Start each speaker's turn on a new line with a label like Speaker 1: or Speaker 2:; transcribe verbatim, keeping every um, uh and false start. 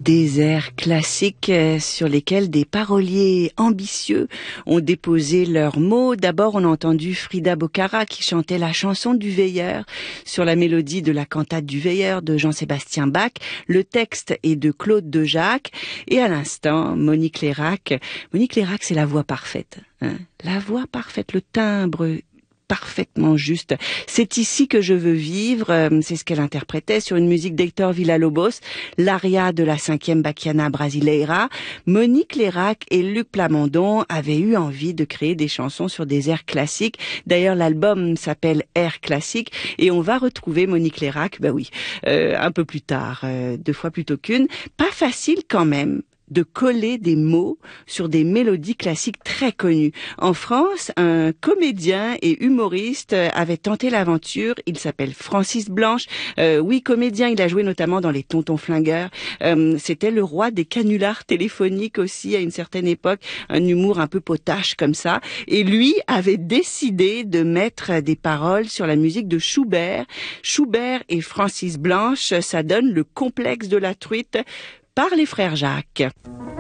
Speaker 1: des airs classiques sur lesquels des paroliers ambitieux ont déposé leurs mots. D'abord, on a entendu Frida Bocara qui chantait la chanson du veilleur sur la mélodie de la cantate du veilleur de Jean-Sébastien Bach. Le texte est de Claude Dejac. Et à l'instant, Monique Lérac. Monique Lérac, c'est la voix parfaite. Hein, la voix parfaite, le timbre parfaitement juste. C'est ici que je veux vivre, c'est ce qu'elle interprétait sur une musique d'Hector Villa-Lobos, l'aria de la cinquième Bachiana Brasileira. Monique Lérac et Luc Plamondon avaient eu envie de créer des chansons sur des airs classiques. D'ailleurs, l'album s'appelle Airs classiques et on va retrouver Monique Lérac, ben oui, euh, un peu plus tard, euh, deux fois plutôt qu'une. Pas facile quand même de coller des mots sur des mélodies classiques très connues. En France, un comédien et humoriste avait tenté l'aventure. Il s'appelle Francis Blanche. Euh, oui, comédien, il a joué notamment dans Les Tontons Flingueurs. Euh, c'était le roi des canulars téléphoniques aussi à une certaine époque. Un humour un peu potache comme ça. Et lui avait décidé de mettre des paroles sur la musique de Schubert. Schubert et Francis Blanche, ça donne Le complexe de la truite par les frères Jacques.